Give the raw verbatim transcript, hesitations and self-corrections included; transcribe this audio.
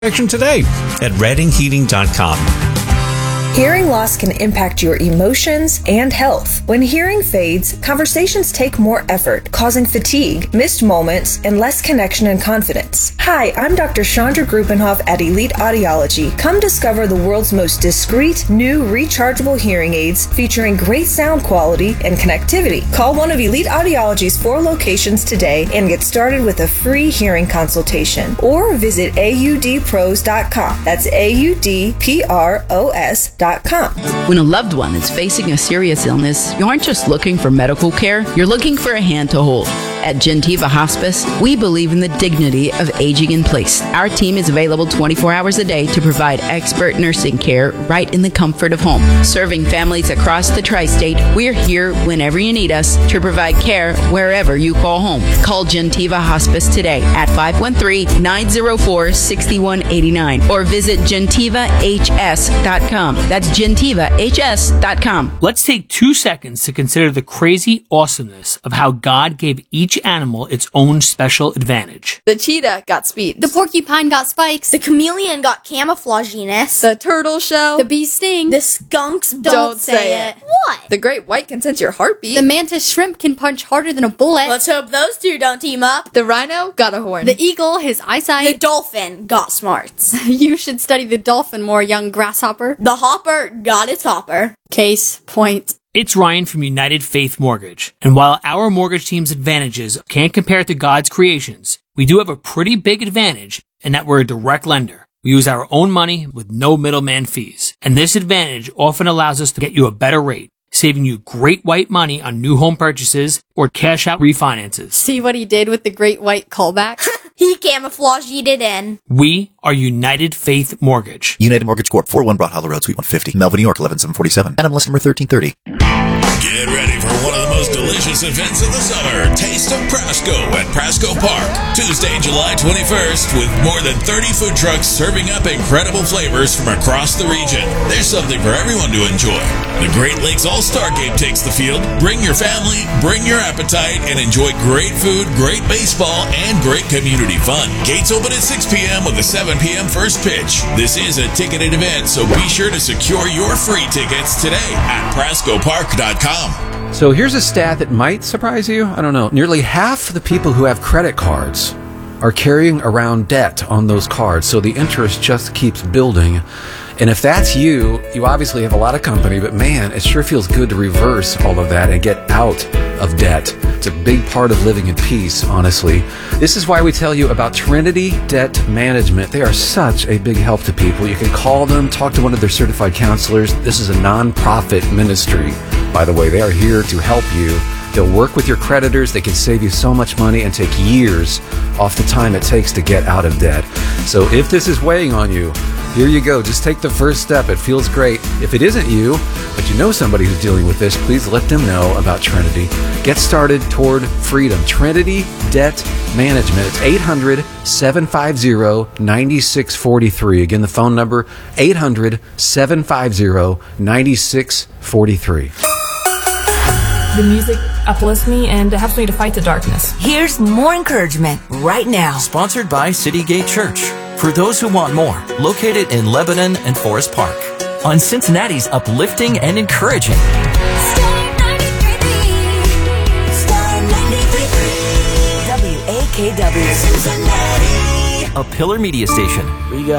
Action today at redding heating dot com. Hearing loss can impact your emotions and health. When hearing fades, conversations take more effort, causing fatigue, missed moments, and less connection and confidence. Hi, I'm Doctor Chandra Grubenhoff at Elite Audiology. Come discover the world's most discreet, new rechargeable hearing aids featuring great sound quality and connectivity. Call one of Elite Audiology's four locations today and get started with a free hearing consultation. Or visit A U D pros dot com. That's A U D P R O S dot com. When a loved one is facing a serious illness, you aren't just looking for medical care, you're looking for a hand to hold. At Gentiva Hospice, we believe in the dignity of aging in place. Our team is available twenty-four hours a day to provide expert nursing care right in the comfort of home. Serving families across the tri-state, we're here whenever you need us to provide care wherever you call home. Call Gentiva Hospice today at five one three, nine zero four, six one eight nine or visit gentiva h s dot com. That's gentiva h s dot com. Let's take two seconds to consider the crazy awesomeness of how God gave each animal its own special advantage. The cheetah got speed. The porcupine got spikes. The chameleon got camouflaginess. The turtle shell. The bee sting. The skunks don't, Don't say, say it. it. What? The great white can sense your heartbeat. The mantis shrimp can punch harder than a bullet. Let's hope those two don't team up. The rhino got a horn. The eagle, his The eyesight. dolphin got smarts. You should study the dolphin more, young grasshopper. The hopper got its hopper. Case point. It's Ryan from United Faith Mortgage. And while our mortgage team's advantages can't compare to God's creations, we do have a pretty big advantage in that we're a direct lender. We use our own money with no middleman fees. And this advantage often allows us to get you a better rate, saving you great white money on new home purchases or cash out refinances. See what he did with the great white callback? He camouflaged it in. We are United Faith Mortgage. United Mortgage Corp, four oh one Broad Hollow Road, Suite one fifty, Melville, New York, eleven seven forty-seven. N M L S number thirteen thirty. Get ready for one of the most delicious events of the summer. Taste of Prasco at Prasco Park. Tuesday, July twenty-first, with more than thirty food trucks serving up incredible flavors from across the region. There's something for everyone to enjoy. The Great Lakes All-Star Game takes the field. Bring your family, bring your appetite, and enjoy great food, great baseball, and great community fun. Gates open at six p.m. with a seven p.m. first pitch. This is a ticketed event, so be sure to secure your free tickets today at prasco park dot com. So here's a stat that might surprise you. I don't know. Nearly half the people who have credit cards are carrying around debt on those cards, so the interest just keeps building. And if that's you, you obviously have a lot of company, but man, it sure feels good to reverse all of that and get out of debt. It's a big part of living in peace, honestly. This is why we tell you about Trinity Debt Management. They are such a big help to people. You can call them, talk to one of their certified counselors. This is a non-profit ministry, by the way. They are here to help you. They'll work with your creditors. They can save you so much money and take years off the time it takes to get out of debt. So if this is weighing on you, here you go. Just take the first step. It feels great. If it isn't you, but you know somebody who's dealing with this, please let them know about Trinity. Get started toward freedom. Trinity Debt Management. It's eight hundred, seven five zero, nine six four three. Again, the phone number, eight hundred, seven five zero, nine six four three. The music uplifts me and helps me to fight the darkness. Here's more encouragement right now. Sponsored by City Gate Church. For those who want more, located in Lebanon and Forest Park. On Cincinnati's uplifting and encouraging. Star ninety-three point three. Star ninety-three point three. W A K W. Cincinnati. A Pillar Media Station. We got